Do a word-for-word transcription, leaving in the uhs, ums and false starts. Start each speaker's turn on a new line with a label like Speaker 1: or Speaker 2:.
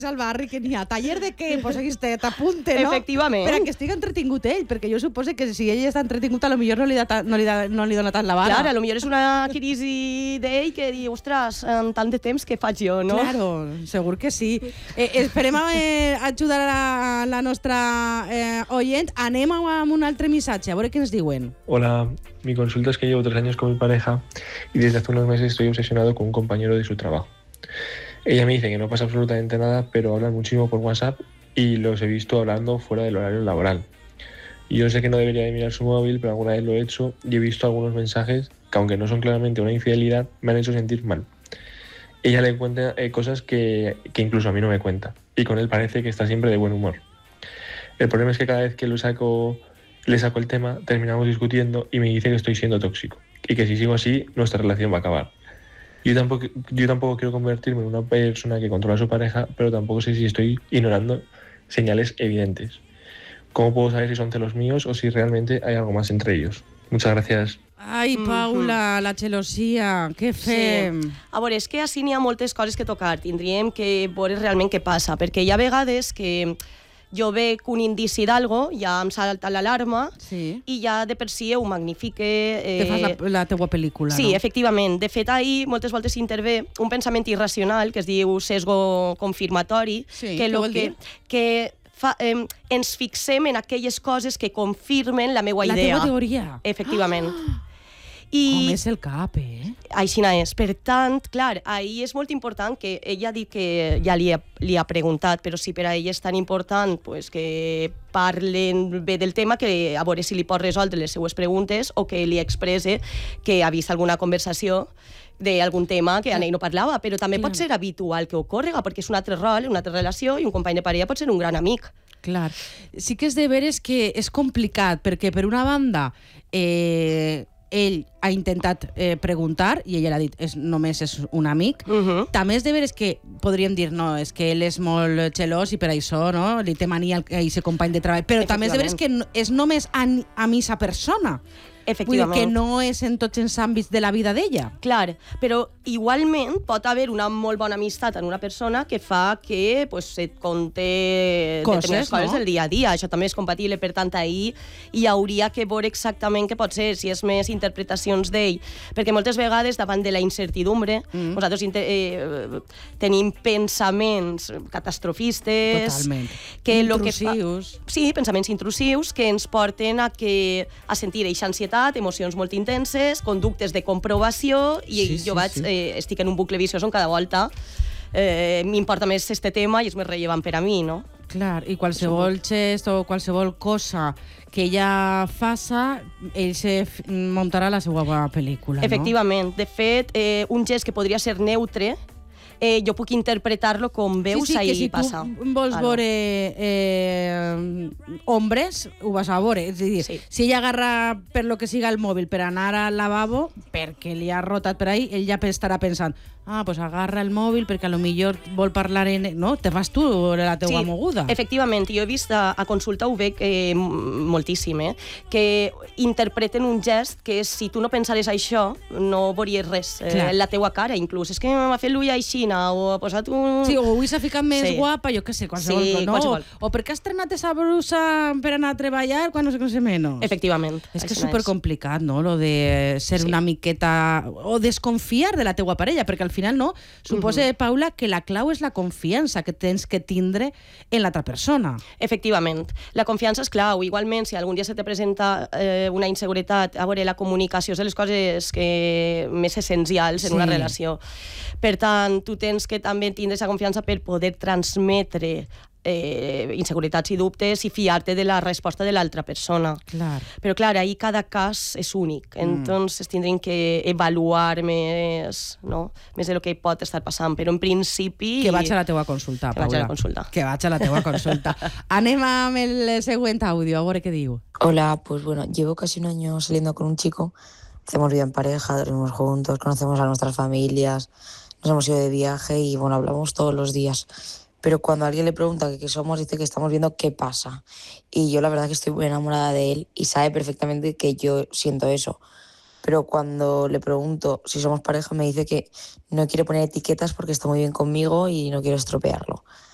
Speaker 1: al barri que n'hi ha. Taller de què? Pues aquí t'apunte, no?
Speaker 2: Efectivament.
Speaker 1: Per a que estigui entretingut ell, perquè jo suposo que si ell està entretingut, a lo millor no li, da ta, no li, da, no li dona tant la bala.
Speaker 2: Clar, a lo millor és una crisi d'ell que diu, ostres, en tant de temps què faig jo, no?
Speaker 1: Claro, segur que sí. Eh, esperem a eh, ajudar a la, la nostra eh, oient. Anem amb un altre missatge, a veure què ens diuen.
Speaker 3: Hola, mi consulta es que llevo tres años con mi pareja y desde hace unos meses estoy obsesionado con un compañero de su trabajo. Ella me dice que no pasa absolutamente nada, pero hablan muchísimo por WhatsApp y los he visto hablando fuera del horario laboral. Y yo sé que no debería de mirar su móvil, pero alguna vez lo he hecho y he visto algunos mensajes que, aunque no son claramente una infidelidad, me han hecho sentir mal. Ella le cuenta eh, cosas que, que incluso a mí no me cuenta, y con él parece que está siempre de buen humor. El problema es que cada vez que lo saco, le saco el tema, terminamos discutiendo y me dice que estoy siendo tóxico y que si sigo así, nuestra relación va a acabar. Yo tampoco, yo tampoco quiero convertirme en una persona que controla a su pareja, pero tampoco sé si estoy ignorando señales evidentes. ¿Cómo puedo saber si son celos míos o si realmente hay algo más entre ellos? Muchas gracias.
Speaker 1: Ai, Paula, mm-hmm. la gelosia, què fem?
Speaker 2: Sí. A veure, és que així n'hi ha moltes coses que tocar. Tindríem que veure realment què passa, perquè hi ha vegades que jo veig un indici d'algo, ja em salta l'alarma,
Speaker 1: sí.
Speaker 2: i ja de per si ho magnifique.
Speaker 1: Eh... Te fas la, la teua pel·lícula,
Speaker 2: sí,
Speaker 1: no? Sí,
Speaker 2: efectivament. De fet, ahir moltes voltes intervé un pensament irracional que es diu sesgo confirmatori,
Speaker 1: sí,
Speaker 2: que,
Speaker 1: què vol
Speaker 2: que,
Speaker 1: dir?
Speaker 2: que fa, eh, ens fixem en aquelles coses que confirmen la meua
Speaker 1: la
Speaker 2: idea.
Speaker 1: La teua teoria.
Speaker 2: Efectivament.
Speaker 1: Ah!
Speaker 2: I
Speaker 1: com és el cap, eh?
Speaker 2: Així és. Per tant, clar, ahir és molt important que ella ha dit que ja li ha, li ha preguntat, però si per a ella és tan important pues, que parlen bé del tema, que a veure si li pot resoldre les seues preguntes o que li expresse que ha vist alguna conversació d'algun tema que en ell no parlava, però també clar. Pot ser habitual que ocorrega, perquè és un altre rol, una altra relació, i un company de parella pot ser un gran amic.
Speaker 1: Clar. Sí que és de veres que és complicat, perquè per una banda eh, ell ha intentat eh, preguntar i ella l'ha dit, és, només és un amic. Uh-huh. També és de veres que podríem dir, no, és que ell és molt gelós i per això no, li té mania a aquest company de treball, però també és de veres que és només a, a missa persona.
Speaker 2: Efectivament.
Speaker 1: Vull dir que no és en tots els àmbits de la vida d'ella.
Speaker 2: Clar, però igualment pot haver una molt bona amistat en una persona que fa que pues, et conté
Speaker 1: coses,
Speaker 2: determinades coses
Speaker 1: no?
Speaker 2: del dia a dia. Això també és compatible, per tant, ahir hi hauria que veure exactament què pot ser, si és més interpretacions d'ell. Perquè moltes vegades, davant de la incertidumbre, mm. nosaltres eh, tenim pensaments catastrofistes...
Speaker 1: Totalment.
Speaker 2: Que
Speaker 1: intrusius.
Speaker 2: Fa, sí, pensaments intrusius que ens porten a, que, a sentir eixa ansietat, emocions molt intenses, conductes de comprovació, i sí, jo sí, vaig, sí. Eh, estic en un bucle viciós on cada volta eh, m'importa més este tema i és més rellevant per a mi, no?
Speaker 1: Clar, i qualsevol gest o qualsevol cosa que ella faça, ell se muntarà la seva pel·lícula, no?
Speaker 2: Efectivament. De fet, eh, un gest que podria ser neutre, Eh, jo puc interpretar-lo com veus
Speaker 1: sí, sí,
Speaker 2: ahir
Speaker 1: si
Speaker 2: passa.
Speaker 1: Sí, sí, que si tu vols veure eh, hombres, ho vas a veure. És a dir, sí. Si ella agarra per lo que siga el mòbil per anar al lavabo, perquè li ha rotat per ahí, ell ja estarà pensant, ah, pues agarra el mòbil perquè a lo millor vol parlar en... No, te fas tu la teua
Speaker 2: sí,
Speaker 1: moguda.
Speaker 2: Efectivament, jo he vist a, a consulta, ho veig eh, moltíssim, eh, que interpreten un gest que si tu no pensares això, no veuries res eh, en la teua cara, inclús. És que m'ha fet l'ull així, o ha posat un...
Speaker 1: Sí, o avui s'ha ficat més sí. guapa, jo què sé, qualsevol
Speaker 2: sí,
Speaker 1: cosa. No?
Speaker 2: Qualsevol.
Speaker 1: O, o perquè has estrenat esa brusa per anar a treballar quan no sé què menys.
Speaker 2: Efectivament.
Speaker 1: És que és supercomplicat, no?, lo de ser sí. una miqueta... O desconfiar de la teua parella, perquè al final, no? Suposa, uh-huh. Paula, que la clau és la confiança que tens que tindre en l'altra persona.
Speaker 2: Efectivament. La confiança és clau. Igualment, si algun dia se te presenta eh, una inseguretat, a veure, la comunicació és de les coses que més essencials en sí. una relació. Per tant, tu tens que també tindre aquesta confiança per poder transmetre eh, inseguretats i dubtes i fiar-te de la resposta de l'altra persona.
Speaker 1: Clar.
Speaker 2: Però, clar, ahir cada cas és únic. Mm. Entonces, tindrem que avaluar més, no? més de lo que pot estar passant. Però, en principi...
Speaker 1: Que vaig a la teua consulta,
Speaker 2: que
Speaker 1: Paula.
Speaker 2: Vaig a la consulta.
Speaker 1: Que vaig a la teua consulta. Anem amb el següent àudio, a veure què diu.
Speaker 4: Hola, pues bueno, llevo casi un año saliendo con un chico. Hacemos vida en pareja, dormimos juntos, conocemos a nuestras familias... Nos hemos ido de viaje y, bueno, hablamos todos los días. Pero cuando alguien le pregunta qué somos, dice que estamos viendo qué pasa. Y yo la verdad que estoy muy enamorada de él y sabe perfectamente que yo siento eso. Pero cuando le pregunto si somos pareja, me dice que no quiere poner etiquetas porque está muy bien conmigo y no quiero estropearlo.